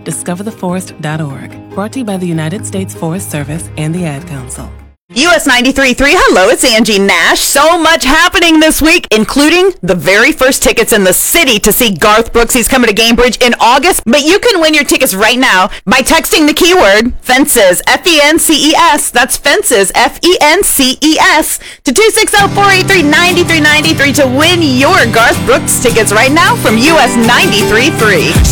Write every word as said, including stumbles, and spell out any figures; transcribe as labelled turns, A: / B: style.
A: discover the forest dot org. Brought to you by the United States Forest Service and the Ad Council.
B: U S ninety-three point three, hello, it's Angie Nash. So much happening this week, including the very first tickets in the city to see Garth Brooks. He's coming to Gainbridge in August, but you can win your tickets right now by texting the keyword FENCES, F E N C E S, that's FENCES, F E N C E S, to two six zero, four eight three, nine three nine three to win your Garth Brooks tickets right now from U S ninety-three point three.